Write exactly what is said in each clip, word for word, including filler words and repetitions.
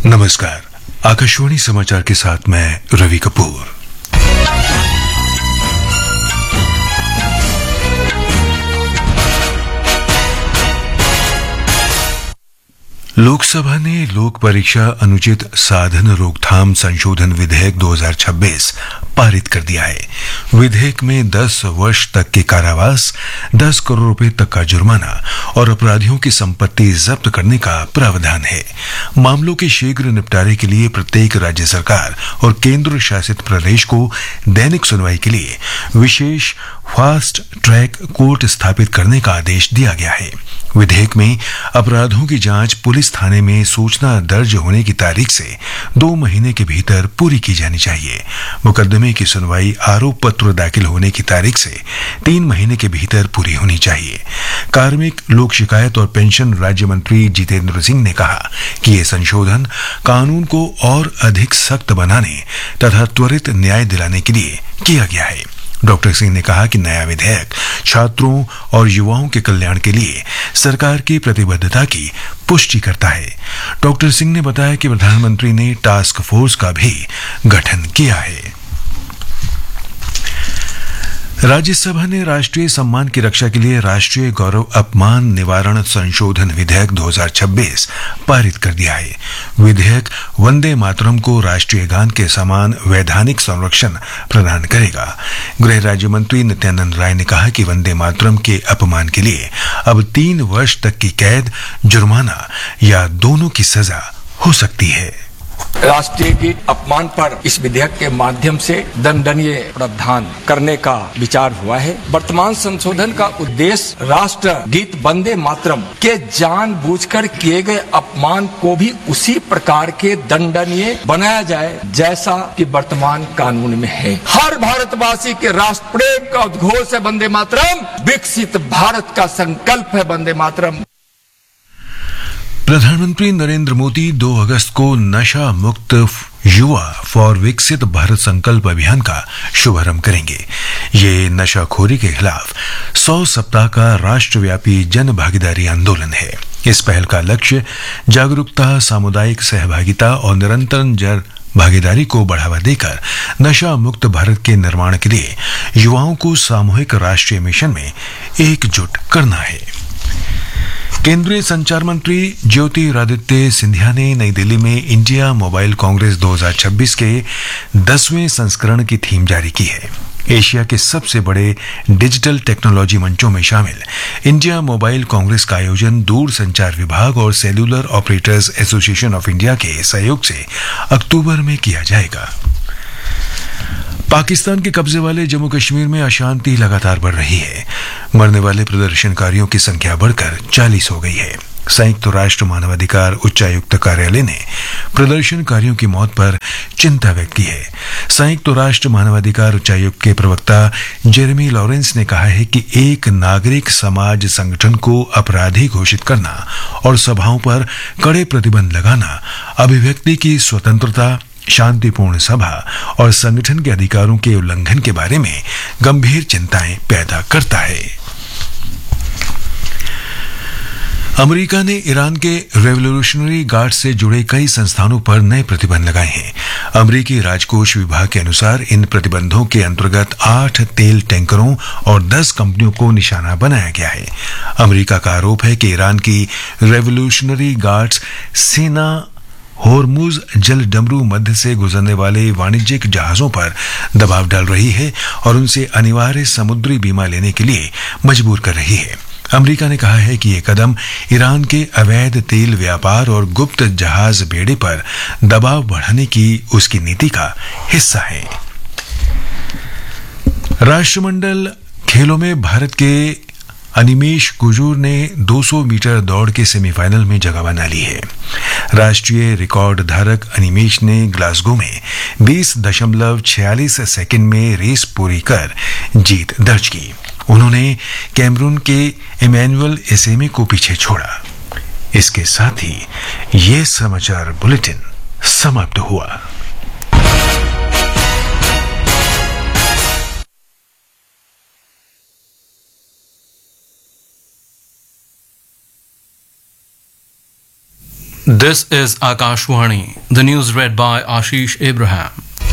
नमस्कार। आकाशवाणी समाचार के साथ मैं रवि कपूर। लोकसभा ने लोक परीक्षा अनुचित साधन रोकथाम संशोधन विधेयक दो हज़ार छब्बीस पारित कर दिया है। विधेयक में दस वर्ष तक के कारावास, दस करोड़ रुपए तक का जुर्माना और अपराधियों की संपत्ति जब्त करने का प्रावधान है। मामलों के शीघ्र निपटारे के लिए प्रत्येक राज्य सरकार और केंद्र शासित प्रदेश को दैनिक सुनवाई के लिए विशेष फास्ट ट्रैक कोर्ट स्थापित करने का आदेश दिया गया है। विधेयक में अपराधों की जांच पुलिस थाने में सूचना दर्ज होने की तारीख से दो महीने के भीतर पूरी की जानी चाहिए। मुकदमे की सुनवाई आरोप पत्र दाखिल होने की तारीख से तीन महीने के भीतर पूरी होनी चाहिए। कार्मिक, लोक शिकायत और पेंशन राज्य मंत्री जितेंद्र सिंह ने कहा कि ये संशोधन कानून को और अधिक सख्त बनाने तथा त्वरित न्याय दिलाने के लिए किया गया है। डॉक्टर सिंह ने कहा कि नया विधेयक छात्रों और युवाओं के कल्याण के लिए सरकार की प्रतिबद्धता की पुष्टि करता है। डॉक्टर सिंह ने बताया कि प्रधानमंत्री ने टास्क फोर्स का भी गठन किया है। राज्यसभा ने राष्ट्रीय सम्मान की रक्षा के लिए राष्ट्रीय गौरव अपमान निवारण संशोधन विधेयक दो हज़ार छब्बीस पारित कर दिया है। विधेयक वंदे मातरम को राष्ट्रीय गान के समान वैधानिक संरक्षण प्रदान करेगा। गृह राज्य मंत्री नित्यानंद राय ने कहा कि वंदे मातरम के अपमान के लिए अब तीन वर्ष तक की कैद, जुर्माना या दोनों की सजा हो सकती है। राष्ट्रीय गीत अपमान पर इस विधेयक के माध्यम से दंडनीय प्रावधान करने का विचार हुआ है। वर्तमान संशोधन का उद्देश्य राष्ट्र गीत वंदे मातरम के जानबूझकर किए गए अपमान को भी उसी प्रकार के दंडनीय बनाया जाए जैसा कि वर्तमान कानून में है। हर भारतवासी के राष्ट्र प्रेम का उद्घोष है वंदे मातरम, विकसित भारत का संकल्प है वंदे मातरम। प्रधानमंत्री नरेंद्र मोदी दो अगस्त को नशा मुक्त युवा फॉर विकसित भारत संकल्प अभियान का शुभारंभ करेंगे। ये नशाखोरी के खिलाफ सौ सप्ताह का राष्ट्रव्यापी जन भागीदारी आंदोलन है। इस पहल का लक्ष्य जागरूकता, सामुदायिक सहभागिता और निरंतर जन भागीदारी को बढ़ावा देकर नशा मुक्त भारत के निर्माण के लिए युवाओं को सामूहिक राष्ट्रीय मिशन में एकजुट करना है। केंद्रीय संचार मंत्री ज्योतिरादित्य सिंधिया ने नई दिल्ली में इंडिया मोबाइल कांग्रेस दो हज़ार छब्बीस के दसवें संस्करण की थीम जारी की है। एशिया के सबसे बड़े डिजिटल टेक्नोलॉजी मंचों में शामिल इंडिया मोबाइल कांग्रेस का आयोजन दूर संचार विभाग और cellular operators association of India के सहयोग से अक्टूबर में किया जाएगा। पाकिस्तान के कब्जे वाले जम्मू कश्मीर में अशांति लगातार बढ़ रही है। मरने वाले प्रदर्शनकारियों की संख्या बढ़कर चालीस हो गई है। संयुक्त राष्ट्र मानवाधिकार उच्चायुक्त कार्यालय ने प्रदर्शनकारियों की मौत पर चिंता व्यक्त की है। संयुक्त राष्ट्र मानवाधिकार उच्चायुक्त के प्रवक्ता जेरेमी लॉरेंस ने कहा है कि एक नागरिक समाज संगठन को अपराधी घोषित करना और सभाओं पर कड़े प्रतिबंध लगाना अभिव्यक्ति की स्वतंत्रता, शांतिपूर्ण सभा और संगठन के अधिकारों के उल्लंघन के बारे में गंभीर चिंताएं पैदा करता है। अमेरिका ने ईरान के रेवोल्यूशनरी गार्ड से जुड़े कई संस्थानों पर नए प्रतिबंध लगाए हैं। अमेरिकी राजकोष विभाग के अनुसार इन प्रतिबंधों के अंतर्गत आठ तेल टैंकरों और दस कंपनियों को निशाना बनाया गया है। अमेरिका का आरोप है कि ईरान की रेवोल्यूशनरी गार्ड्स सेना होर्मुज जल डमरू मध्य से गुजरने वाले वाणिज्यिक जहाजों पर दबाव डाल रही है और उनसे अनिवार्य समुद्री बीमा लेने के लिए मजबूर कर रही है। अमेरिका ने कहा है कि यह कदम ईरान के अवैध तेल व्यापार और गुप्त जहाज बेड़े पर दबाव बढ़ाने की उसकी नीति का हिस्सा है। राष्ट्रमंडल खेलों में भारत के अनिमेश कुजूर ने दो सौ मीटर दौड़ के सेमीफाइनल में जगह बना ली है। राष्ट्रीय रिकॉर्ड धारक अनिमेश ने ग्लासगो में बीस दशमलव छियालीस सेकंड में रेस पूरी कर जीत दर्ज की। उन्होंने कैमरून के इमैनुअल एसेमे को पीछे छोड़ा। इसके साथ ही ये समाचार बुलेटिन समाप्त हुआ। This is Akashwani. The news read by Ashish Abraham.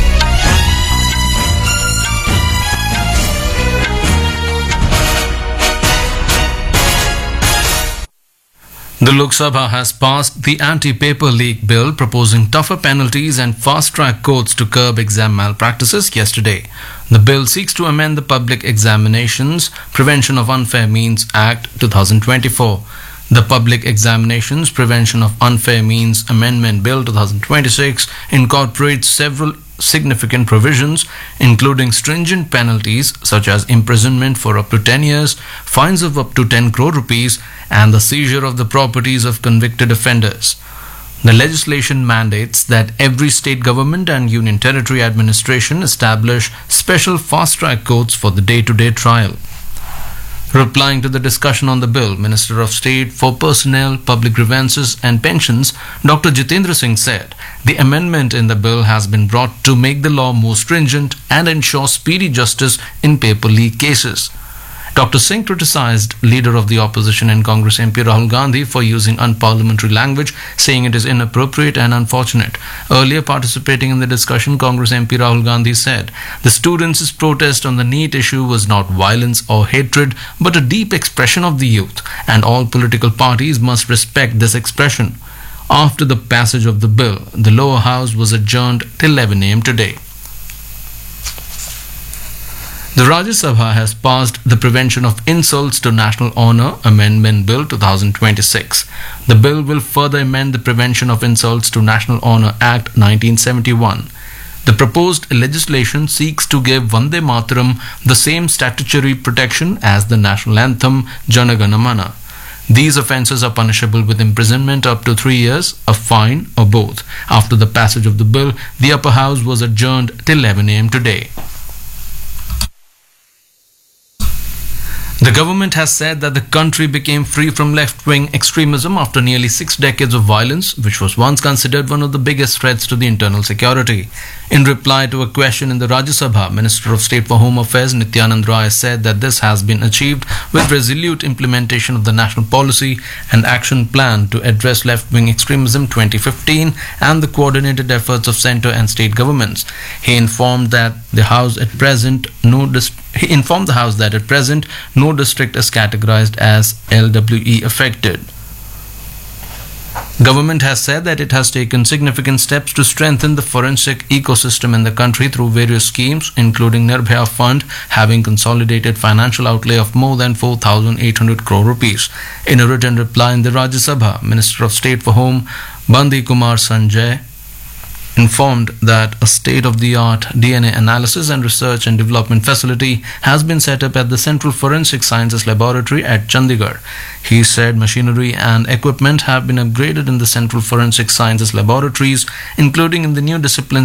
The Lok Sabha has passed the anti-paper leak bill proposing tougher penalties and fast-track courts to curb exam malpractices yesterday. The bill seeks to amend the Public Examinations Prevention of Unfair Means Act twenty twenty-four. The Public Examinations Prevention of Unfair Means Amendment Bill twenty twenty-six incorporates several significant provisions, including stringent penalties such as imprisonment for up to ten years, fines of up to ten crore rupees, and the seizure of the properties of convicted offenders. The legislation mandates that every state government and union territory administration establish special fast-track courts for the day-to-day trial. Replying to the discussion on the bill, Minister of State for Personnel, Public Grievances and Pensions, Doctor Jitendra Singh said the amendment in the bill has been brought to make the law more stringent and ensure speedy justice in paper leak cases. Doctor Singh criticized leader of the opposition in Congress M P Rahul Gandhi for using unparliamentary language, saying it is inappropriate and unfortunate. Earlier participating in the discussion, Congress M P Rahul Gandhi said the students' protest on the NEET issue was not violence or hatred, but a deep expression of the youth, and all political parties must respect this expression. After the passage of the bill, the lower house was adjourned till eleven a m today. The Rajya Sabha has passed the Prevention of Insults to National Honour Amendment Bill twenty twenty-six. The bill will further amend the Prevention of Insults to National Honour Act nineteen seventy-one. The proposed legislation seeks to give Vande Mataram the same statutory protection as the national anthem Jana Gana Mana. These offences are punishable with imprisonment up to three years, a fine, or both. After the passage of the bill, the upper house was adjourned till eleven a m today. The government has said that the country became free from left-wing extremism after nearly six decades of violence, which was once considered one of the biggest threats to the internal security. In reply to a question in the Rajya Sabha, Minister of State for Home Affairs Nityanand Rai said that this has been achieved with resolute implementation of the National Policy and Action Plan to address left-wing extremism twenty fifteen and the coordinated efforts of centre and state governments. He informed that the House at present no dis- he informed the House that at present no district is categorized as L W E affected. Government has said that it has taken significant steps to strengthen the forensic ecosystem in the country through various schemes, including Nirbhaya Fund having consolidated financial outlay of more than four thousand eight hundred crore rupees. In a written reply in the Rajya Sabha, Minister of State for Home Bandi Kumar Sanjay informed that a state-of-the-art D N A analysis and research and development facility has been set up at the Central Forensic Sciences Laboratory at Chandigarh. He said machinery and equipment have been upgraded in the Central Forensic Sciences Laboratories, including in the new disciplines